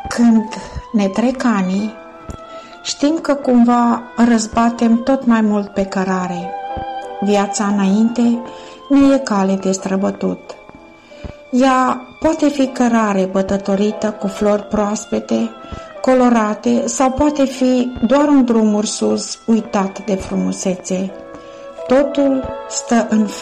Când ne trec anii, știm că cumva răzbatem tot mai mult pe cărare. Viața înainte ne e cale de străbătut. Ea poate fi cărare bătătorită cu flori proaspete, colorate, sau poate fi doar un drumuri sus uitat de frumusețe. Totul stă în